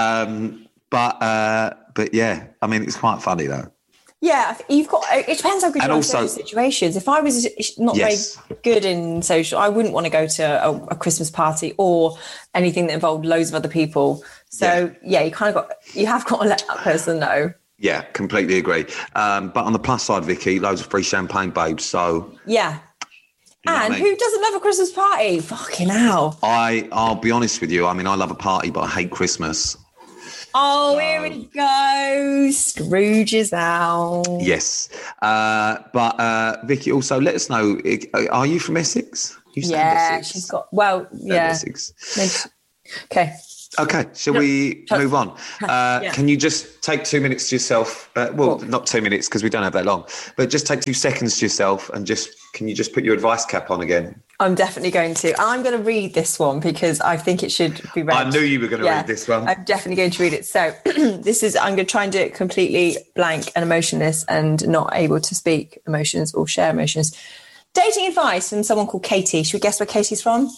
But yeah, I mean, it's quite funny though. Yeah, you've got. It depends how good you are in social situations. If I was not very good in social, I wouldn't want to go to a Christmas party or anything that involved loads of other people. So you have got to let that person know. Yeah, completely agree. But on the plus side, Vicky, loads of free champagne, babes. So yeah. And who doesn't love a Christmas party? Fucking hell. I'll be honest with you. I mean, I love a party, but I hate Christmas. Oh, here we go. Scrooge is out. Yes. But Vicky, also let us know, are you from Essex? You stand Yeah, Essex. she's got, well, yeah. Essex. Okay. Okay, shall we move on? Yeah. Can you just take 2 minutes to yourself? Well, Cool. not 2 minutes because we don't have that long, but just take 2 seconds to yourself and can you just put your advice cap on again? I'm definitely going to. I'm going to read this one because I think it should be read. I knew you were going to read this one. I'm definitely going to read it. So I'm going to try and do it completely blank and emotionless and not able to speak emotions or share emotions. Dating advice from someone called Katie. Should we guess where Katie's from?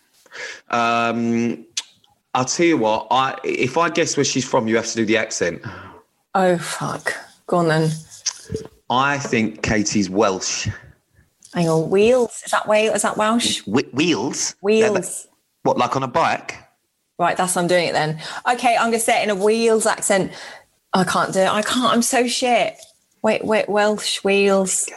I'll tell you what, if I guess where she's from, you have to do the accent. Oh, fuck. Go on then. I think Katie's Welsh. Hang on. Wheels? Is that Wales? Is that Welsh? Wheels? Wheels. What, like on a bike? Right, that's how I'm doing it then. Okay, I'm going to say it in a Wheels accent. I can't do it. I can't. I'm so shit. Wait, Welsh, Wheels.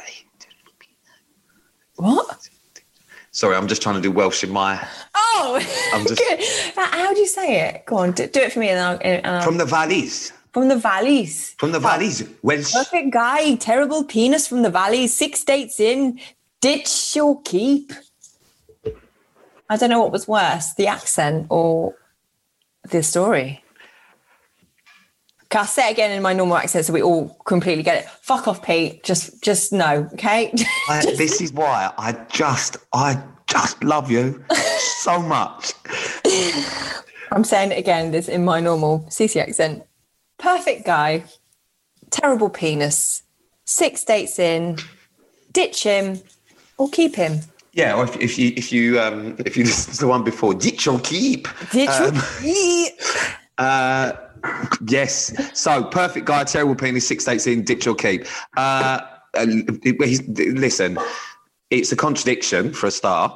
What? Sorry, I'm just trying to do Welsh in my... Oh, I'm just... good. How do you say it? Go on, do it for me. And From the valleys. From the valleys. From the valleys. Welsh. Perfect guy, terrible penis from the valleys, 6 dates in, ditch or keep. I don't know what was worse, the accent or the story. Okay, I'll say it again in my normal accent so we all completely get it. Fuck off, Pete. Just no, okay? This is why I just love you so much. I'm saying it again, this in my normal CC accent. Perfect guy, terrible penis, 6 dates in, ditch him or keep him. Yeah, or if you listen to the one before, ditch or keep. Ditch or keep. Yes. So perfect guy, terrible penis, 6 dates in, ditch or keep. Listen, it's a contradiction for a start.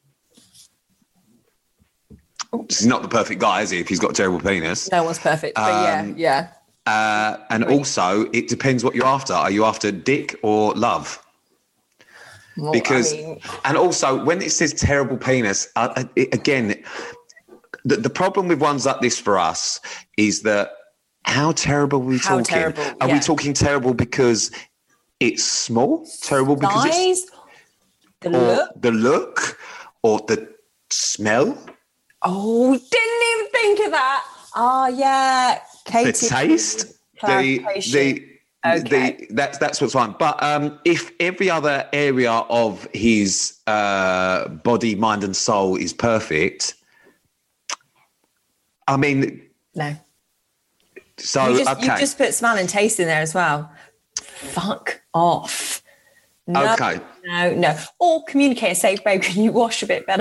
He's not the perfect guy, is he? If he's got a terrible penis. No one's perfect, but yeah. And also, it depends what you're after. Are you after dick or love? Well, Because, and also, when it says terrible penis, again, the problem with ones like this for us is that how terrible are we talking? Terrible, Are we talking terrible because it's small? Terrible because size, the look, or the smell? Oh, didn't even think of that. Oh, yeah. Katie. The taste? That's what's fine. But if every other area of his body, mind and soul is perfect, I mean... No. So, you just put smell and taste in there as well. Fuck off. No, okay. No. Or communicate and say, babe, can you wash a bit better?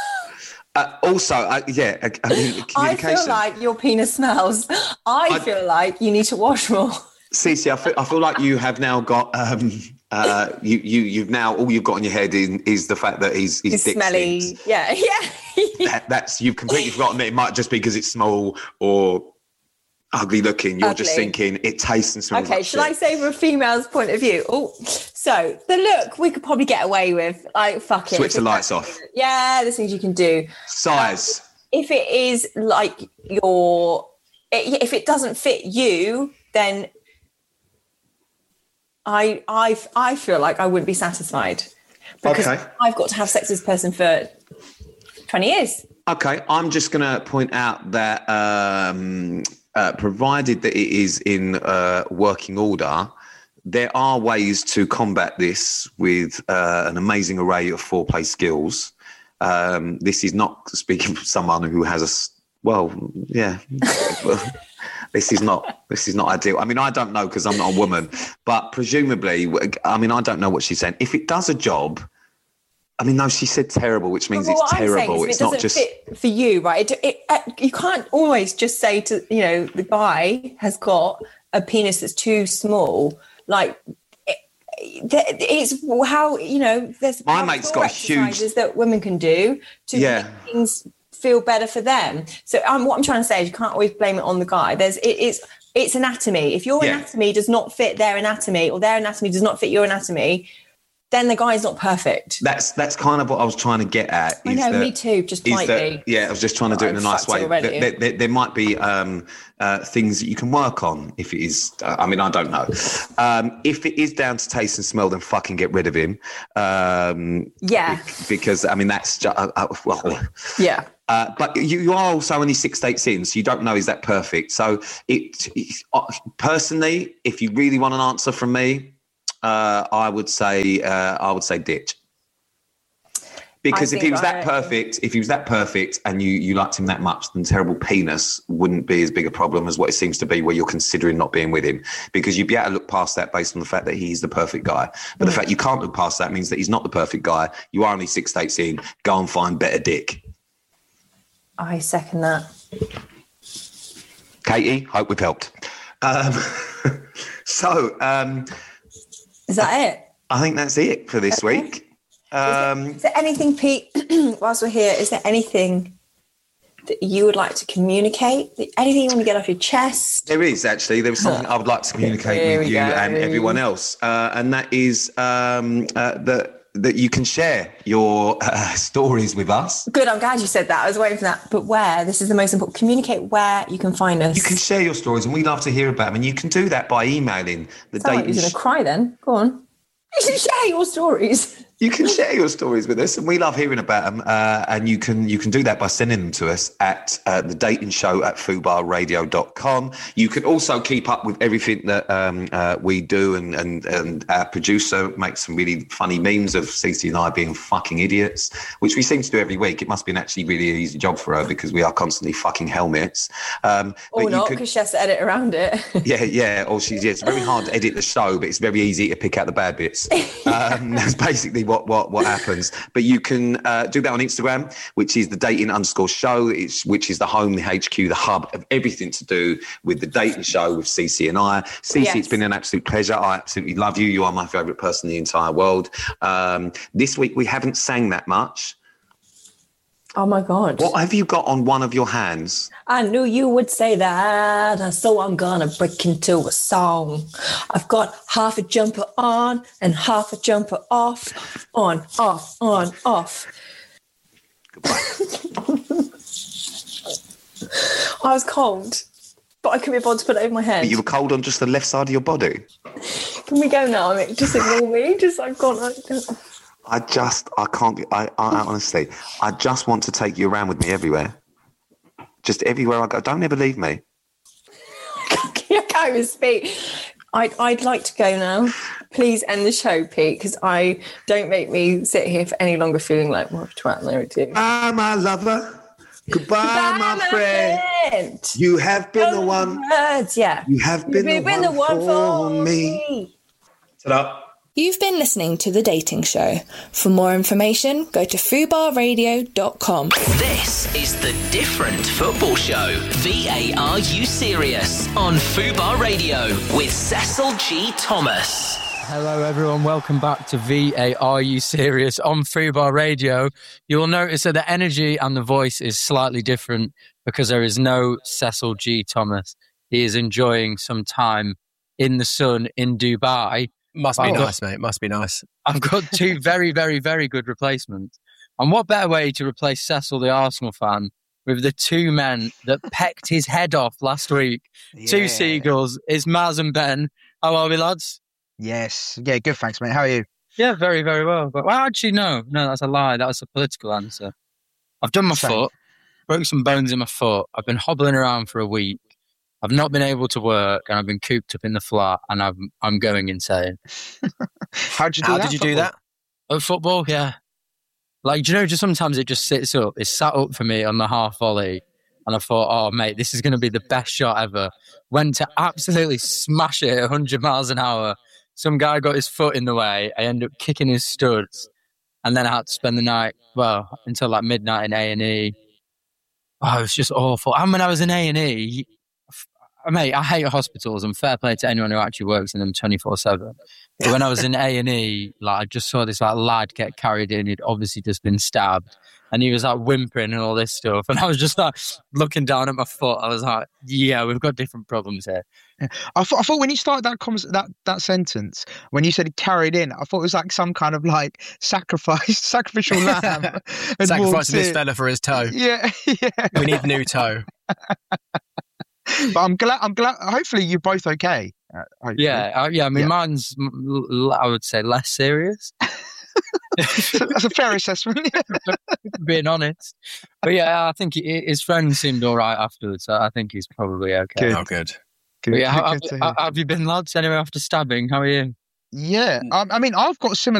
I mean, communication. I feel like your penis smells. I feel like you need to wash more. Cece, I feel like you have now got you've now all you've got in your head is the fact that his dick smelly. Stinks. Yeah. That's you've completely forgotten that it might just be because it's small or ugly looking. You're just thinking it tastes and smells. Okay, like shall I say from a female's point of view? Oh, so the look we could probably get away with. Like, fuck it. Switch the lights off. Yeah, there's things you can do. Size. If it is like if it doesn't fit you, then I feel like I wouldn't be satisfied because I've got to have sex with this person for 20 years. Okay, I'm just going to point out that provided that it is in working order, there are ways to combat this with an amazing array of foreplay skills. This is not speaking from someone who has This is not ideal. I mean, I don't know because I'm not a woman, but presumably, I mean, I don't know what she's saying. If it does a job, I mean, no, she said terrible, which means it's terrible. It's not just fit for you, right? You can't always just say to the guy has got a penis that's too small. Like it's how there's my mate's got a huge that women can do to make things feel better for them. So what I'm trying to say is you can't always blame it on the guy. It's anatomy. If your anatomy does not fit their anatomy or their anatomy does not fit your anatomy, then the guy's not perfect. That's kind of what I was trying to get at. I know, me too, just politely. I was just trying to do it in a nice way. There might be things that you can work on if it is, I don't know. If it is down to taste and smell, then fucking get rid of him. Because, that's just, yeah. But you are also only 6 dates in, so you don't know is that perfect. So personally, if you really want an answer from me, I would say ditch. Because if he was that perfect and you liked him that much, then terrible penis wouldn't be as big a problem as what it seems to be where you're considering not being with him. Because you'd be able to look past that based on the fact that he's the perfect guy. But the fact you can't look past that means that he's not the perfect guy. You are only 6 dates in. Go and find better dick. I second that. Katie, hope we've helped. Is that it? I think that's it for this week. Is there anything, Pete, whilst we're here, is there anything that you would like to communicate? Anything you want to get off your chest? There is, actually. There was something I would like to communicate with you and everyone else. And that is that you can share your stories with us. Good, I'm glad you said that. I was waiting for that. But where? This is the most important. Communicate where you can find us. You can share your stories and we'd love to hear about them. And you can do that by emailing the date. Like you're going to cry then. Go on. You can share your stories. You can share your stories with us and we love hearing about them. And you can do that by sending them to us at the dating show at fubarradio.com. You can also keep up with everything that we do and our producer makes some really funny memes of Cece and I being fucking idiots, which we seem to do every week. It must be an actually really easy job for her because we are constantly fucking helmets. Or not, because she has to edit around it. It's very hard to edit the show, but it's very easy to pick out the bad bits. That's basically what happens. But you can do that on Instagram, which is the dating_show, which is the home, the HQ, the hub of everything to do with the dating show with Cece and I. Cece, It's been an absolute pleasure. I absolutely love you. You are my favourite person in the entire world. This week we haven't sang that much. Oh my God. What have you got on one of your hands? I knew you would say that, so I'm gonna break into a song. I've got half a jumper on and half a jumper off. On, off, on, off. Goodbye. I was cold, but I couldn't be bothered to put it over my head. But you were cold on just the left side of your body? Can we go now? Just ignore me. I've gone. I honestly, I just want to take you around with me everywhere. Just everywhere I go. Don't ever leave me. I can't even speak. I'd like to go now. Please end the show, Pete, because don't make me sit here for any longer feeling like more of a twat than I do. Bye, my lover. Goodbye, my friend. You have been the one. Words, yeah. You have been the one for me. Ta-da. You've been listening to The Dating Show. For more information, go to fubarradio.com. This is The Different Football Show. VARU Serious on Fubar Radio with Cecil G. Thomas. Hello everyone, welcome back to VARU Serious on Fubar Radio. You will notice that the energy and the voice is slightly different because there is no Cecil G. Thomas. He is enjoying some time in the sun in Dubai. Must be nice, mate. Must be nice. I've got two very, very, very good replacements. And what better way to replace Cecil, the Arsenal fan, with the two men that pecked his head off last week? Yeah. Two seagulls. It's Maz and Ben. How are we, lads? Yes. Yeah, good, thanks, mate. How are you? Yeah, very, very well. But actually, no, that's a lie. That was a political answer. I've done my foot, broke some bones in my foot. I've been hobbling around for a week. I've not been able to work and I've been cooped up in the flat and I'm going insane. How did you do that? At football, yeah. Like, do you know, just sometimes it just sits up. It's sat up for me on the half volley. And I thought, oh, mate, this is going to be the best shot ever. Went to absolutely smash it at 100 miles an hour. Some guy got his foot in the way. I ended up kicking his studs. And then I had to spend the night, until like midnight in A&E. Oh, it was just awful. And when I was in A&E, mate, I hate hospitals and fair play to anyone who actually works in them 24/7. But when I was in A&E, like I just saw this like lad get carried in. He'd obviously just been stabbed, and he was like whimpering and all this stuff. And I was just like looking down at my foot. I was like, yeah, we've got different problems here. Yeah. I thought when you started that sentence, when you said it carried in, I thought it was like some kind of like sacrificial lamb. Sacrificing this fella for his toe. Yeah. We need new toe. But I'm glad. Hopefully, you're both okay. Yeah. I mean, mine's, I would say, less serious. That's a fair assessment. Being honest, but yeah, I think his friends seemed all right afterwards. So I think he's probably okay. Good. Oh, good. Yeah, have you been, lads? Anyway, after stabbing, how are you? Yeah, I mean, I've got similar